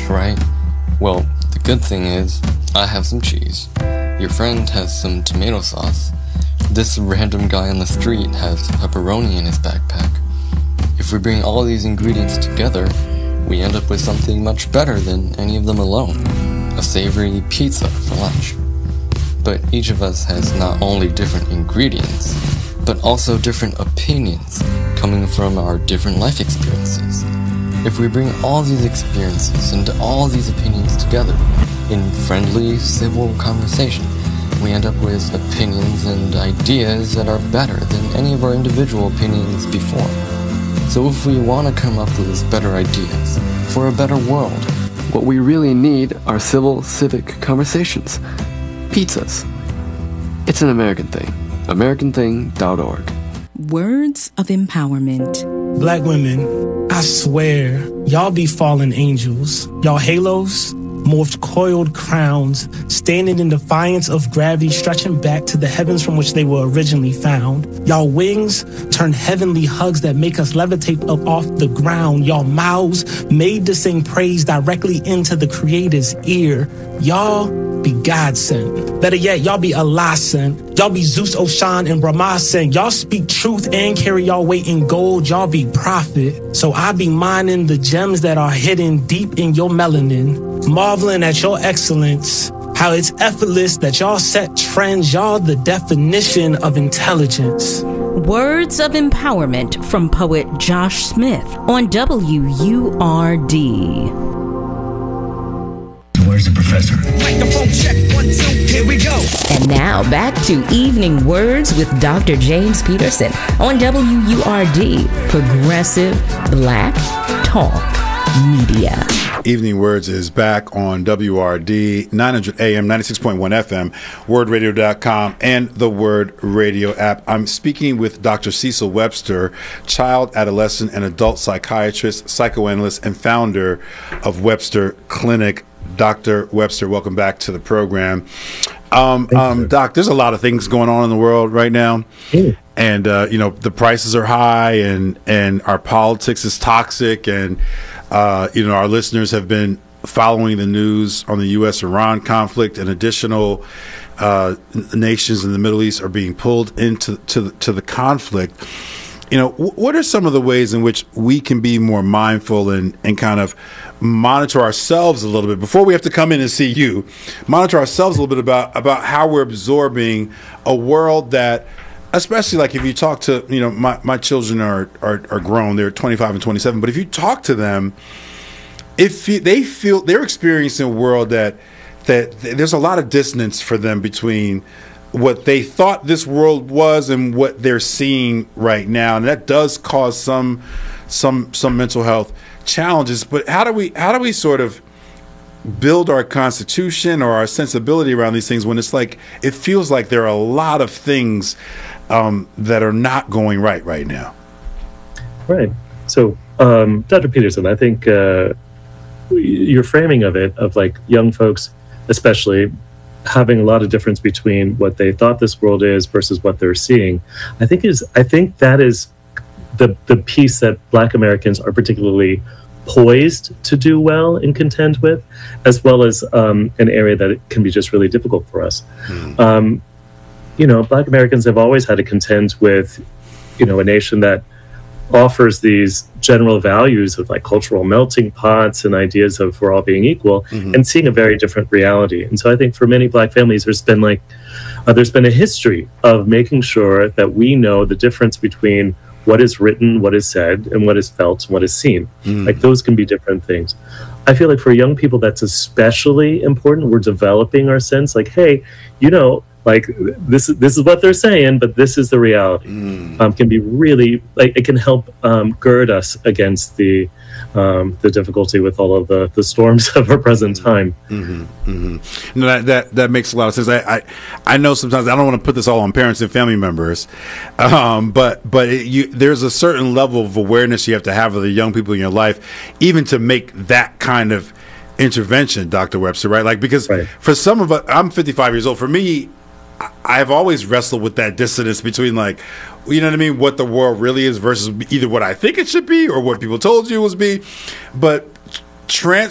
right? Well, the good thing is, I have some cheese. Your friend has some tomato sauce. This random guy on the street has pepperoni in his backpack. If we bring all these ingredients together, we end up with something much better than any of them alone. A savory pizza for lunch. But each of us has not only different ingredients, but also different opinions coming from our different life experiences. If we bring all these experiences and all these opinions together in friendly, civil conversation, we end up with opinions and ideas that are better than any of our individual opinions before. So if we want to come up with better ideas for a better world, what we really need are civil, civic conversations. Pizzas. It's an American thing. AmericanThing.org. Words of empowerment. Black women, I swear, y'all be fallen angels. Y'all halos, morphed coiled crowns, standing in defiance of gravity, stretching back to the heavens from which they were originally found. Y'all wings turn heavenly hugs that make us levitate up off the ground. Y'all mouths made to sing praise directly into the Creator's ear. Y'all be God sent. Better yet, y'all be Allah sent. Y'all be Zeus, Oshan, and Brahma sent. Y'all speak truth and carry y'all weight in gold. Y'all be prophet. So I be mining the gems that are hidden deep in your melanin, marveling at your excellence, how it's effortless that y'all set trends. Y'all the definition of intelligence. Words of empowerment from poet Josh Smith on WURD. Where's the professor? Microphone check, 1, 2, here we go. And now back to Evening Words with Dr. James Peterson on WURD, Progressive Black Talk Media. Evening Words is back on WRD, 900 AM, 96.1 FM, wordradio.com, and the Word Radio app. I'm speaking with Dr. Cecil Webster, child, adolescent, and adult psychiatrist, psychoanalyst, and founder of Webster Clinic. Dr. Webster, welcome back to the program. Doc, there's a lot of things going on in the world right now. And, the prices are high and our politics is toxic. And, our listeners have been following the news on the U.S.-Iran conflict, and additional nations in the Middle East are being pulled into the conflict. What are some of the ways in which we can be more mindful and kind of monitor ourselves a little bit before we have to come in and see you, monitor ourselves a little bit about how we're absorbing a world that, especially like if you talk to, my children are grown, they're 25 and 27, but if you talk to them, if they feel they're experiencing a world that there's a lot of dissonance for them between what they thought this world was and what they're seeing right now, and that does cause some mental health challenges. But how do we sort of build our constitution or our sensibility around these things when it's like it feels like there are a lot of things that are not going right now? Right. So, Dr. Peterson, I think your framing of it, of like young folks, especially, having a lot of difference between what they thought this world is versus what they're seeing, I think that is the piece that Black Americans are particularly poised to do well and contend with, as well as an area that it can be just really difficult for us. Black Americans have always had to contend with, a nation that offers these general values of like cultural melting pots and ideas of we're all being equal, and seeing a very different reality. And so I think for many Black families, there's been a history of making sure that we know the difference between what is written, what is said, and what is felt, and what is seen. Like those can be different things. I feel like for young people, that's especially important. We're developing our sense like, hey, like this is what they're saying, but this is the reality. Can be really like it can help gird us against the difficulty with all of the storms of our present time. No, that makes a lot of sense. I know sometimes I don't want to put this all on parents and family members, but there's a certain level of awareness you have to have of the young people in your life, even to make that kind of intervention, Dr. Webster, right? Like because for some of us, I'm 55 years old. For me, I've always wrestled with that dissonance between like, what the world really is versus either what I think it should be or what people told you it was be. But